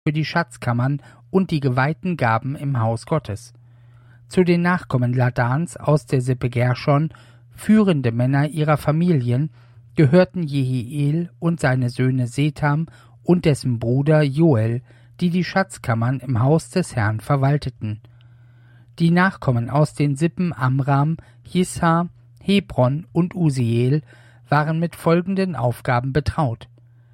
für die Schatzkammern und die geweihten Gaben im Haus Gottes. Zu den Nachkommen Ladans aus der Sippe Gerschon, führende Männer ihrer Familien, gehörten Jehiel und seine Söhne Setham und dessen Bruder Joel, die Schatzkammern im Haus des Herrn verwalteten. Die Nachkommen aus den Sippen Amram, Jishar, Hebron und Usiel waren mit folgenden Aufgaben betraut.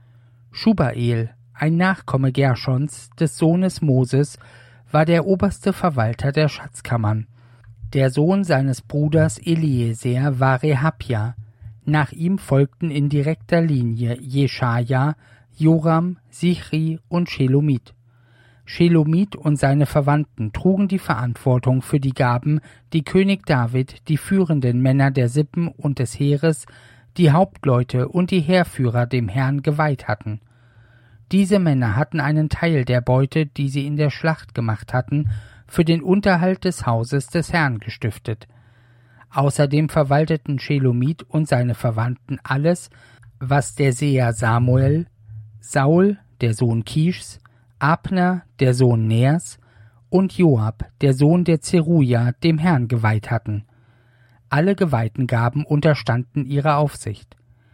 Schubael, ein Nachkomme Gerschons, des Sohnes Moses, war der oberste Verwalter der Schatzkammern. Der Sohn seines Bruders Eliezer war Rehabja. Nach ihm folgten in direkter Linie Jeschaja, Joram, Sichri und Shelomit. Shelomit und seine Verwandten trugen die Verantwortung für die Gaben, die König David, die führenden Männer der Sippen und des Heeres, die Hauptleute und die Heerführer dem Herrn geweiht hatten. Diese Männer hatten einen Teil der Beute, die sie in der Schlacht gemacht hatten, für den Unterhalt des Hauses des Herrn gestiftet. Außerdem verwalteten Shelomit und seine Verwandten alles, was der Seher Samuel, Saul, der Sohn Kischs, Abner, der Sohn Ners, und Joab, der Sohn der Zeruja, dem Herrn geweiht hatten. Alle geweihten Gaben unterstanden ihrer Aufsicht.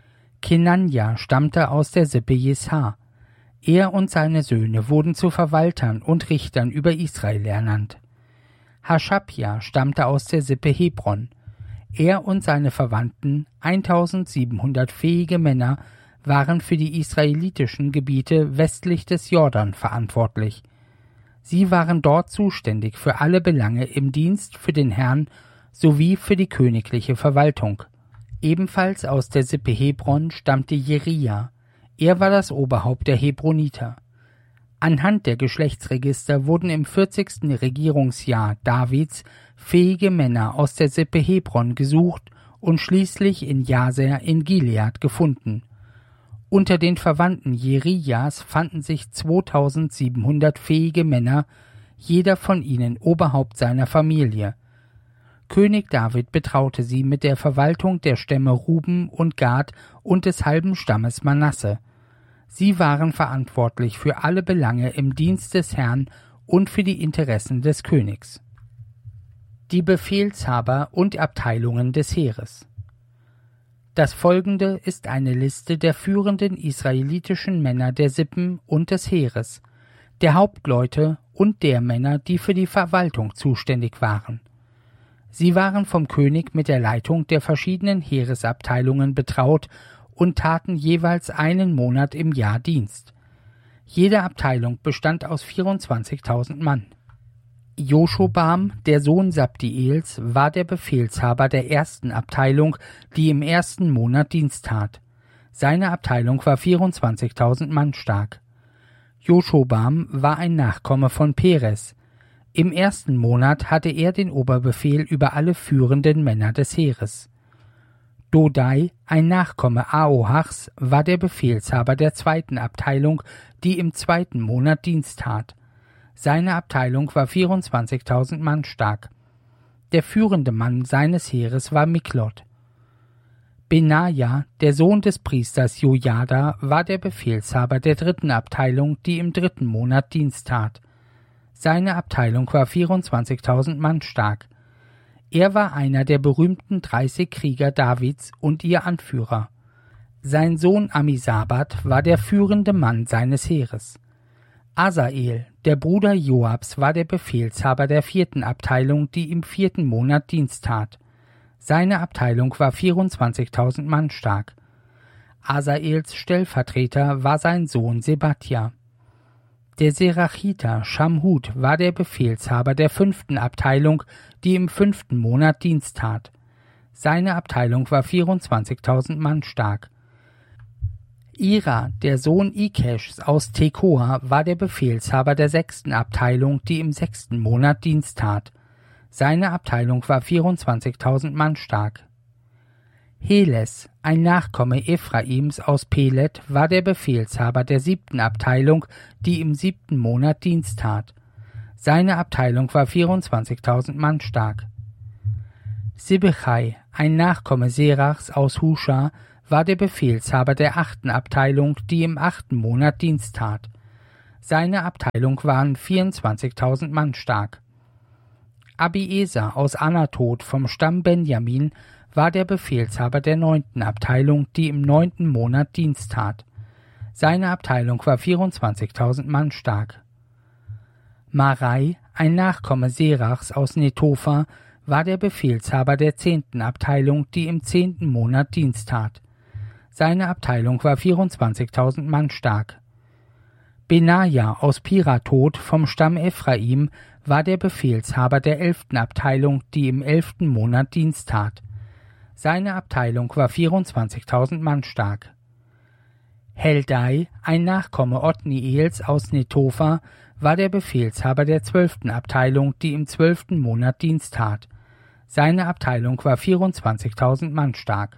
Kenanja stammte aus der Sippe Jeshar. Er und seine Söhne wurden zu Verwaltern und Richtern über Israel ernannt. Haschabja stammte aus der Sippe Hebron. Er und seine Verwandten, 1700 fähige Männer, waren für die israelitischen Gebiete westlich des Jordan verantwortlich. Sie waren dort zuständig für alle Belange im Dienst für den Herrn sowie für die königliche Verwaltung. Ebenfalls aus der Sippe Hebron stammte Jerija. Er war das Oberhaupt der Hebroniter. Anhand der Geschlechtsregister wurden im 40. Regierungsjahr Davids fähige Männer aus der Sippe Hebron gesucht und schließlich in Jaser in Gilead gefunden. Unter den Verwandten Jerijas fanden sich 2700 fähige Männer, jeder von ihnen Oberhaupt seiner Familie. König David betraute sie mit der Verwaltung der Stämme Ruben und Gad und des halben Stammes Manasse. Sie waren verantwortlich für alle Belange im Dienst des Herrn und für die Interessen des Königs. Die Befehlshaber und Abteilungen des Heeres. Das folgende ist eine Liste der führenden israelitischen Männer der Sippen und des Heeres, der Hauptleute und der Männer, die für die Verwaltung zuständig waren. Sie waren vom König mit der Leitung der verschiedenen Heeresabteilungen betraut und taten jeweils einen Monat im Jahr Dienst. Jede Abteilung bestand aus 24.000 Mann. Joschobam, der Sohn Sabdiels, war der Befehlshaber der ersten Abteilung, die im ersten Monat Dienst tat. Seine Abteilung war 24.000 Mann stark. Joschobam war ein Nachkomme von Peres. Im ersten Monat hatte er den Oberbefehl über alle führenden Männer des Heeres. Dodai, ein Nachkomme Ahoachs, war der Befehlshaber der zweiten Abteilung, die im zweiten Monat Dienst tat. Seine Abteilung war 24.000 Mann stark. Der führende Mann seines Heeres war Miklot. Benaja, der Sohn des Priesters Jojada, war der Befehlshaber der dritten Abteilung, die im dritten Monat Dienst tat. Seine Abteilung war 24.000 Mann stark. Er war einer der berühmten 30 Krieger Davids und ihr Anführer. Sein Sohn Amisabat war der führende Mann seines Heeres. Asael, der Bruder Joabs, war der Befehlshaber der vierten Abteilung, die im vierten Monat Dienst tat. Seine Abteilung war 24.000 Mann stark. Asaels Stellvertreter war sein Sohn Sebatja. Der Serachiter Schamhut war der Befehlshaber der fünften Abteilung, die im fünften Monat Dienst tat. Seine Abteilung war 24.000 Mann stark. Ira, der Sohn Ikeschs aus Tekoa, war der Befehlshaber der sechsten Abteilung, die im sechsten Monat Dienst tat. Seine Abteilung war 24.000 Mann stark. Heles, ein Nachkomme Ephraims aus Pelet, war der Befehlshaber der siebten Abteilung, die im siebten Monat Dienst tat. Seine Abteilung war 24.000 Mann stark. Sibbechai, ein Nachkomme Serachs aus Husha, war der Befehlshaber der achten Abteilung, die im achten Monat Dienst tat. Seine Abteilung waren 24.000 Mann stark. Abieser aus Anatot vom Stamm Benjamin war der Befehlshaber der 9. Abteilung, die im 9. Monat Dienst tat. Seine Abteilung war 24.000 Mann stark. Marai, ein Nachkomme Serachs aus Netopha, war der Befehlshaber der 10. Abteilung, die im 10. Monat Dienst tat. Seine Abteilung war 24.000 Mann stark. Benaja aus Piratot vom Stamm Ephraim war der Befehlshaber der 11. Abteilung, die im 11. Monat Dienst tat. Seine Abteilung war 24.000 Mann stark. Heldai, ein Nachkomme Othniels aus Netopha, war der Befehlshaber der 12. Abteilung, die im 12. Monat Dienst tat. Seine Abteilung war 24.000 Mann stark.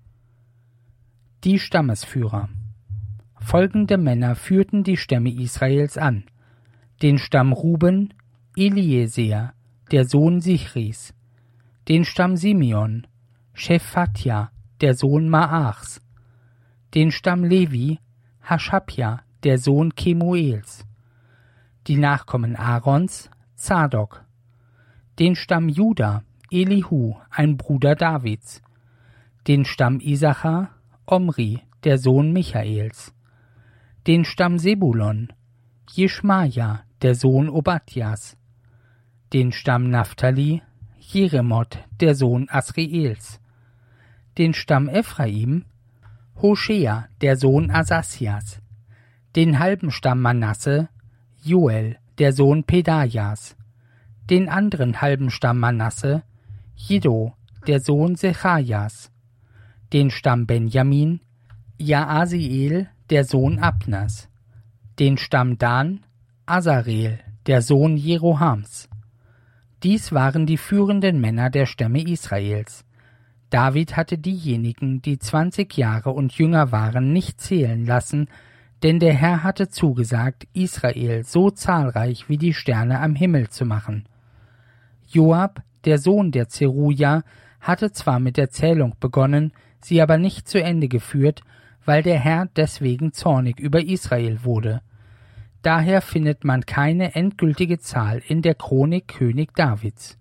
Die Stammesführer. Folgende Männer führten die Stämme Israels an: den Stamm Ruben, Eliezer, der Sohn Sichris; den Stamm Simeon, Shephatja, der Sohn Maachs; den Stamm Levi, Haschabja, der Sohn Kemuels; die Nachkommen Aarons, Zadok; den Stamm Juda, Elihu, ein Bruder Davids; den Stamm Isachar, Omri, der Sohn Michaels; den Stamm Sebulon, Jeschmaja, der Sohn Obadjas; den Stamm Naphtali, Jeremoth, der Sohn Asriels; den Stamm Ephraim, Hoshea, der Sohn Asasias; den halben Stamm Manasse, Joel, der Sohn Pedajas; den anderen halben Stamm Manasse, Jiddo, der Sohn Sechajas; den Stamm Benjamin, Jaasiel, der Sohn Abnas; den Stamm Dan, Asarel, der Sohn Jerohams. Dies waren die führenden Männer der Stämme Israels. David hatte diejenigen, die 20 Jahre und jünger waren, nicht zählen lassen, denn der Herr hatte zugesagt, Israel so zahlreich wie die Sterne am Himmel zu machen. Joab, der Sohn der Zeruja, hatte zwar mit der Zählung begonnen, sie aber nicht zu Ende geführt, weil der Herr deswegen zornig über Israel wurde. Daher findet man keine endgültige Zahl in der Chronik König Davids.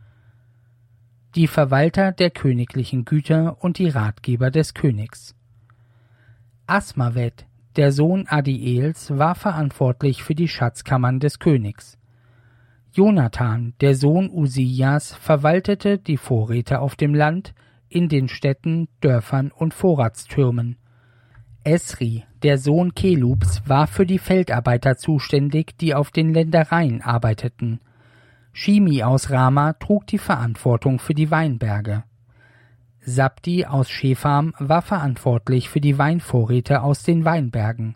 Die Verwalter der königlichen Güter und die Ratgeber des Königs. Asmavet, der Sohn Adiels, war verantwortlich für die Schatzkammern des Königs. Jonathan, der Sohn Usias, verwaltete die Vorräte auf dem Land, in den Städten, Dörfern und Vorratstürmen. Esri, der Sohn Kelubs, war für die Feldarbeiter zuständig, die auf den Ländereien arbeiteten. Shimi aus Rama trug die Verantwortung für die Weinberge. Sabdi aus Shepham war verantwortlich für die Weinvorräte aus den Weinbergen.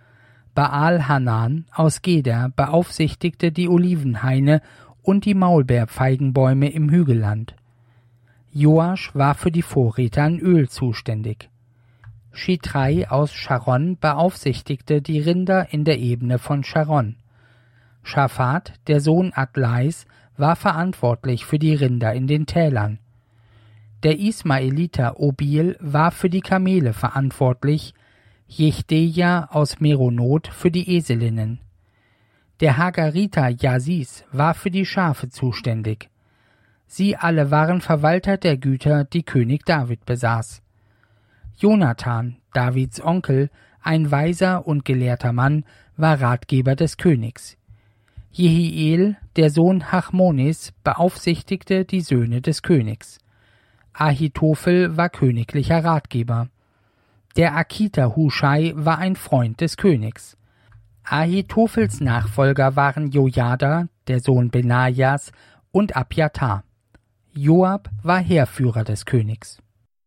Baal-Hanan aus Geder beaufsichtigte die Olivenhaine und die Maulbeerfeigenbäume im Hügelland. Joasch war für die Vorräte an Öl zuständig. Schitrai aus Sharon beaufsichtigte die Rinder in der Ebene von Sharon. Schaphat, der Sohn Adlais, war verantwortlich für die Rinder in den Tälern. Der Ismaeliter Obil war für die Kamele verantwortlich, Jechteja aus Meronot für die Eselinnen. Der Hagariter Jasis war für die Schafe zuständig. Sie alle waren Verwalter der Güter, die König David besaß. Jonathan, Davids Onkel, ein weiser und gelehrter Mann, war Ratgeber des Königs. Jehiel, der Sohn Hachmonis, beaufsichtigte die Söhne des Königs. Ahitophel war königlicher Ratgeber. Der Akiter Huschai war ein Freund des Königs. Ahitophels Nachfolger waren Jojada, der Sohn Benajas, und Abjatar. Joab war Heerführer des Königs.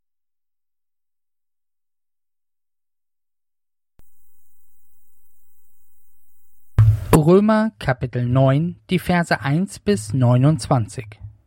Römer Kapitel 9, die Verse 1 bis 29.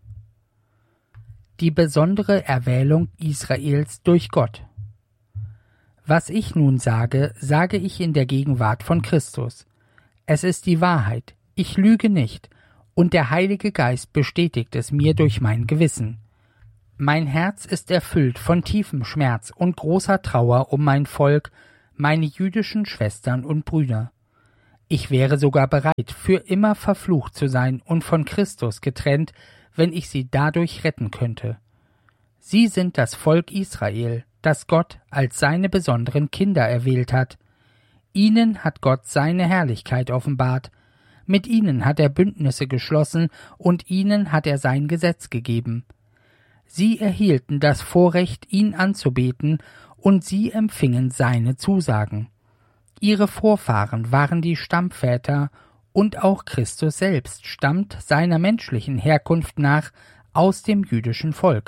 Die besondere Erwählung Israels durch Gott. Was ich nun sage, sage ich in der Gegenwart von Christus. Es ist die Wahrheit, ich lüge nicht, und der Heilige Geist bestätigt es mir durch mein Gewissen. Mein Herz ist erfüllt von tiefem Schmerz und großer Trauer um mein Volk, meine jüdischen Schwestern und Brüder. Ich wäre sogar bereit, für immer verflucht zu sein und von Christus getrennt, wenn ich sie dadurch retten könnte. Sie sind das Volk Israel, das Gott als seine besonderen Kinder erwählt hat. Ihnen hat Gott seine Herrlichkeit offenbart, mit ihnen hat er Bündnisse geschlossen und ihnen hat er sein Gesetz gegeben. Sie erhielten das Vorrecht, ihn anzubeten, und sie empfingen seine Zusagen. Ihre Vorfahren waren die Stammväter, und auch Christus selbst stammt seiner menschlichen Herkunft nach aus dem jüdischen Volk.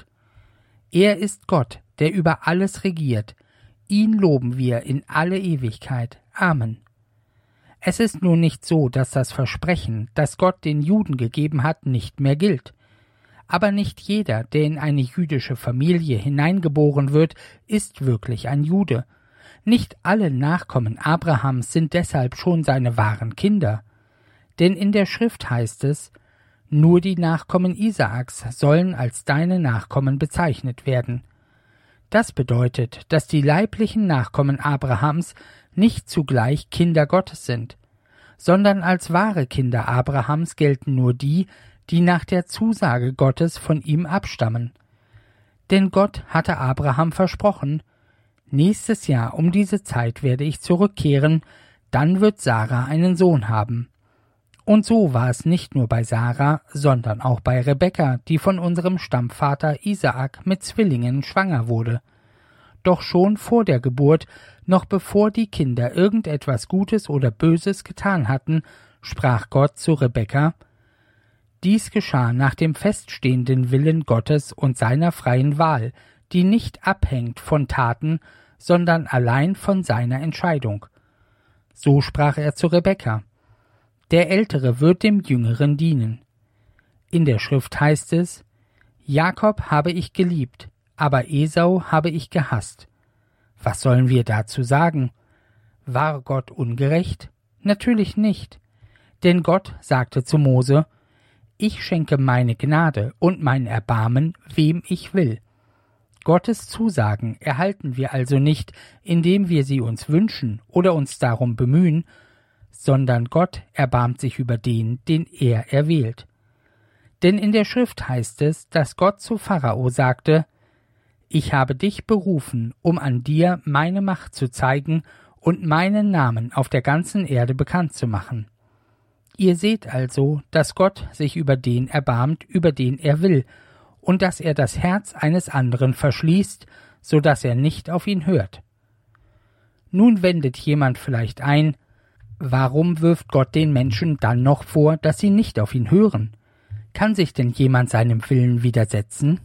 Er ist Gott, der über alles regiert. Ihn loben wir in alle Ewigkeit. Amen. Es ist nun nicht so, dass das Versprechen, das Gott den Juden gegeben hat, nicht mehr gilt. Aber nicht jeder, der in eine jüdische Familie hineingeboren wird, ist wirklich ein Jude. Nicht alle Nachkommen Abrahams sind deshalb schon seine wahren Kinder. Denn in der Schrift heißt es, nur die Nachkommen Isaaks sollen als deine Nachkommen bezeichnet werden. Das bedeutet, dass die leiblichen Nachkommen Abrahams nicht zugleich Kinder Gottes sind, sondern als wahre Kinder Abrahams gelten nur die, die nach der Zusage Gottes von ihm abstammen. Denn Gott hatte Abraham versprochen, nächstes Jahr um diese Zeit werde ich zurückkehren, dann wird Sarah einen Sohn haben. Und so war es nicht nur bei Sarah, sondern auch bei Rebekka, die von unserem Stammvater Isaak mit Zwillingen schwanger wurde. Doch schon vor der Geburt, noch bevor die Kinder irgendetwas Gutes oder Böses getan hatten, sprach Gott zu Rebekka: Dies geschah nach dem feststehenden Willen Gottes und seiner freien Wahl, die nicht abhängt von Taten, sondern allein von seiner Entscheidung. So sprach er zu Rebekka: Der Ältere wird dem Jüngeren dienen. In der Schrift heißt es: Jakob habe ich geliebt, aber Esau habe ich gehasst. Was sollen wir dazu sagen? War Gott ungerecht? Natürlich nicht. Denn Gott sagte zu Mose: Ich schenke meine Gnade und mein Erbarmen, wem ich will. Gottes Zusagen erhalten wir also nicht, indem wir sie uns wünschen oder uns darum bemühen, sondern Gott erbarmt sich über den, den er erwählt. Denn in der Schrift heißt es, dass Gott zu Pharao sagte: Ich habe dich berufen, um an dir meine Macht zu zeigen und meinen Namen auf der ganzen Erde bekannt zu machen. Ihr seht also, dass Gott sich über den erbarmt, über den er will, und dass er das Herz eines anderen verschließt, so dass er nicht auf ihn hört. Nun wendet jemand vielleicht ein: Warum wirft Gott den Menschen dann noch vor, dass sie nicht auf ihn hören? Kann sich denn jemand seinem Willen widersetzen?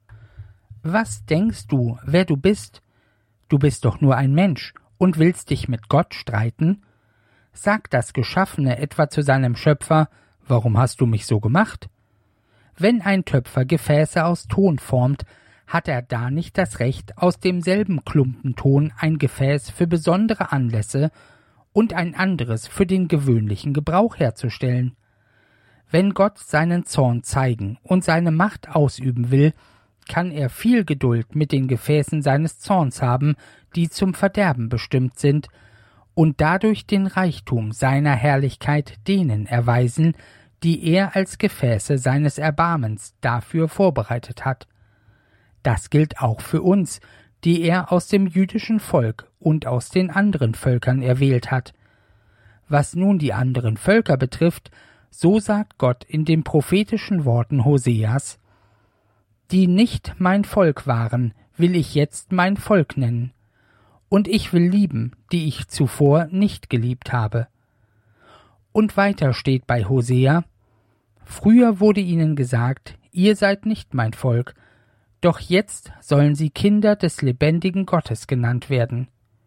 Was denkst du, wer du bist? Du bist doch nur ein Mensch und willst dich mit Gott streiten? Sagt das Geschaffene etwa zu seinem Schöpfer: Warum hast du mich so gemacht? Wenn ein Töpfer Gefäße aus Ton formt, hat er da nicht das Recht, aus demselben Klumpenton ein Gefäß für besondere Anlässe und ein anderes für den gewöhnlichen Gebrauch herzustellen? Wenn Gott seinen Zorn zeigen und seine Macht ausüben will, kann er viel Geduld mit den Gefäßen seines Zorns haben, die zum Verderben bestimmt sind, und dadurch den Reichtum seiner Herrlichkeit denen erweisen, die er als Gefäße seines Erbarmens dafür vorbereitet hat. Das gilt auch für uns, die er aus dem jüdischen Volk und aus den anderen Völkern erwählt hat. Was nun die anderen Völker betrifft, so sagt Gott in den prophetischen Worten Hoseas: Die nicht mein Volk waren, will ich jetzt mein Volk nennen, und ich will lieben, die ich zuvor nicht geliebt habe. Und weiter steht bei Hosea: Früher wurde ihnen gesagt, ihr seid nicht mein Volk, doch jetzt sollen sie Kinder des lebendigen Gottes genannt werden.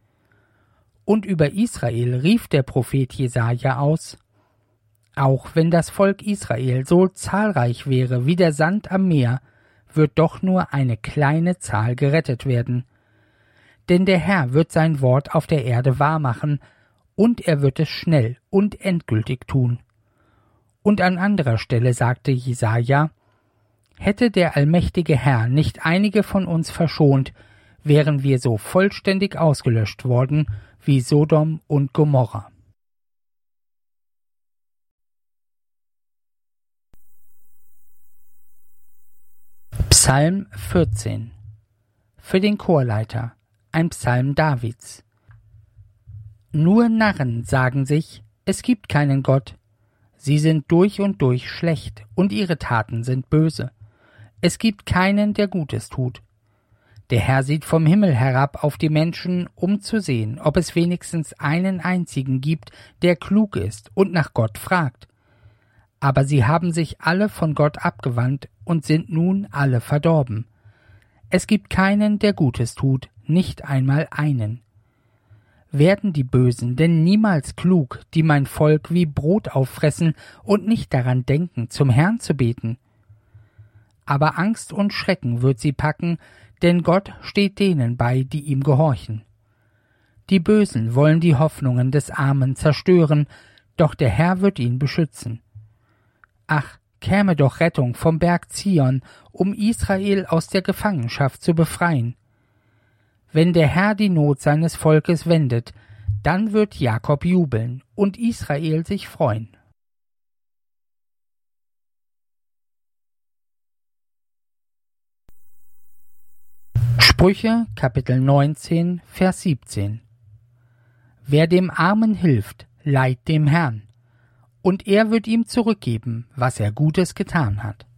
Und über Israel rief der Prophet Jesaja aus: Auch wenn das Volk Israel so zahlreich wäre wie der Sand am Meer, wird doch nur eine kleine Zahl gerettet werden. Denn der Herr wird sein Wort auf der Erde wahrmachen, und er wird es schnell und endgültig tun. Und an anderer Stelle sagte Jesaja: Hätte der allmächtige Herr nicht einige von uns verschont, wären wir so vollständig ausgelöscht worden wie Sodom und Gomorra. Psalm 14 für den Chorleiter, ein Psalm Davids. Nur Narren sagen sich, es gibt keinen Gott. Sie sind durch und durch schlecht, und ihre Taten sind böse. Es gibt keinen, der Gutes tut. Der Herr sieht vom Himmel herab auf die Menschen, um zu sehen, ob es wenigstens einen einzigen gibt, der klug ist und nach Gott fragt. Aber sie haben sich alle von Gott abgewandt und sind nun alle verdorben. Es gibt keinen, der Gutes tut, nicht einmal einen. Werden die Bösen denn niemals klug, die mein Volk wie Brot auffressen und nicht daran denken, zum Herrn zu beten? Aber Angst und Schrecken wird sie packen, denn Gott steht denen bei, die ihm gehorchen. Die Bösen wollen die Hoffnungen des Armen zerstören, doch der Herr wird ihn beschützen. Ach, käme doch Rettung vom Berg Zion, um Israel aus der Gefangenschaft zu befreien. Wenn der Herr die Not seines Volkes wendet, dann wird Jakob jubeln und Israel sich freuen. Sprüche, Kapitel 19, Vers 17. Wer dem Armen hilft, leiht dem Herrn, und er wird ihm zurückgeben, was er Gutes getan hat.